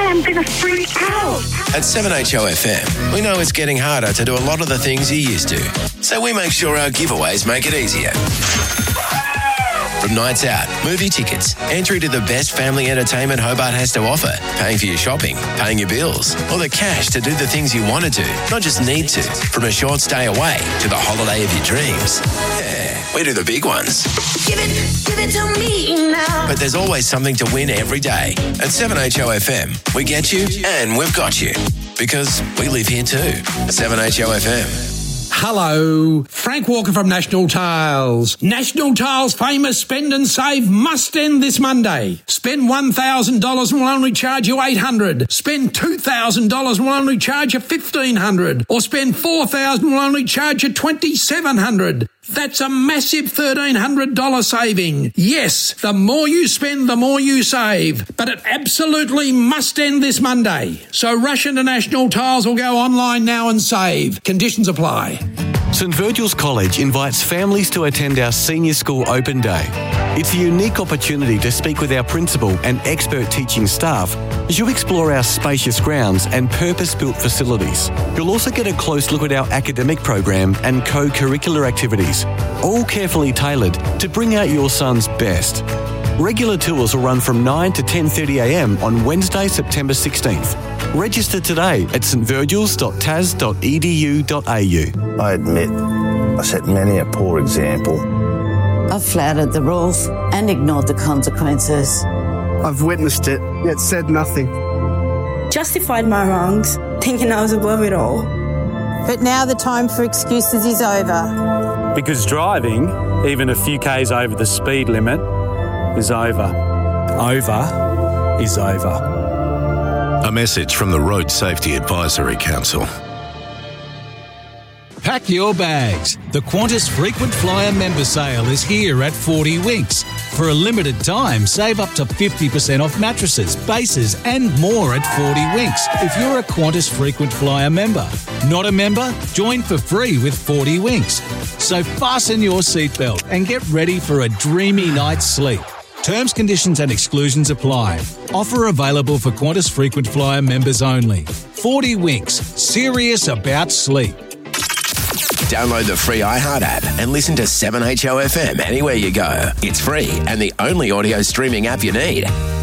I'm going to freak out. At 7HOFM, we know it's getting harder to do a lot of the things you used to. So we make sure our giveaways make it easier. From nights out, movie tickets, entry to the best family entertainment Hobart has to offer, paying for your shopping, paying your bills, or the cash to do the things you want to do, not just need to. From a short stay away to the holiday of your dreams. Yeah, we do the big ones. Give it to me now. But there's always something to win every day. At 7HOFM, we get you and we've got you. Because we live here too. 7HOFM. Hello, Frank Walker from National Tiles. National Tiles' famous spend and save must end this Monday. Spend $1,000 and we'll only charge you $800. Spend $2,000 and we'll only charge you $1,500. Or spend $4,000 and we'll only charge you $2,700. That's a massive $1,300 saving. Yes, the more you spend, the more you save. But it absolutely must end this Monday. So rush into National Tiles or go online now and save. Conditions apply. St Virgil's College invites families to attend our Senior School Open Day. It's a unique opportunity to speak with our principal and expert teaching staff as you explore our spacious grounds and purpose-built facilities. You'll also get a close look at our academic program and co-curricular activities, all carefully tailored to bring out your son's best. Regular tours will run from 9 to 10:30am on Wednesday, September 16th. Register today at stvirgils.tas.edu.au. I admit, I set many a poor example. I've flouted the rules and ignored the consequences. I've witnessed it, yet said nothing. Justified my wrongs, thinking I was above it all. But now the time for excuses is over. Because driving, even a few k's over the speed limit, is over. Over is over. A message from the Road Safety Advisory Council. Pack your bags. The Qantas Frequent Flyer member sale is here at 40 Winks. For a limited time, save up to 50% off mattresses, bases and more at 40 Winks if you're a Qantas Frequent Flyer member. Not a member? Join for free with 40 Winks. So fasten your seatbelt and get ready for a dreamy night's sleep. Terms, conditions and exclusions apply. Offer available for Qantas Frequent Flyer members only. 40 Winks. Serious about sleep. Download the free iHeart app and listen to 7HOFM anywhere you go. It's free and the only audio streaming app you need.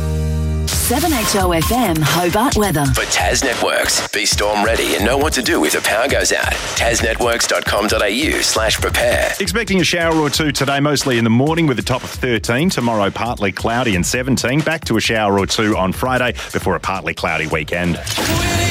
7HOFM Hobart weather. For Tas Networks, be storm ready and know what to do if the power goes out. tasnetworks.com.au/prepare. Expecting a shower or two today, mostly in the morning with a top of 13. Tomorrow, partly cloudy and 17. Back to a shower or two on Friday before a partly cloudy weekend.